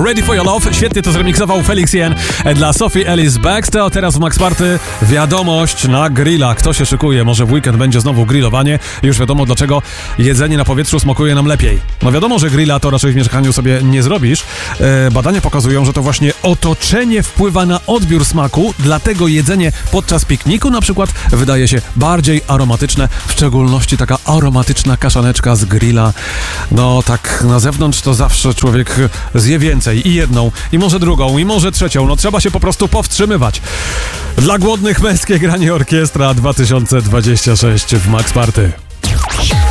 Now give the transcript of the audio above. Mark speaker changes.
Speaker 1: Ready for your love. Świetnie to zremiksował Felix Jen dla Sophie Ellis Bextor. Teraz w Max Party wiadomość na grilla. Kto się szykuje? Może w weekend będzie znowu grillowanie. Już wiadomo, dlaczego jedzenie na powietrzu smakuje nam lepiej. No wiadomo, że grilla to raczej w mieszkaniu sobie nie zrobisz. Badania pokazują, że to właśnie otoczenie wpływa na odbiór smaku, dlatego jedzenie podczas pikniku na przykład wydaje się bardziej aromatyczne, w szczególności taka aromatyczna kaszaneczka z grilla. No tak na zewnątrz to zawsze człowiek zje więcej i jedną, i może drugą, i może trzecią. No trzeba się po prostu powstrzymywać. Dla głodnych męskie granie orkiestra 2026 w Max Party.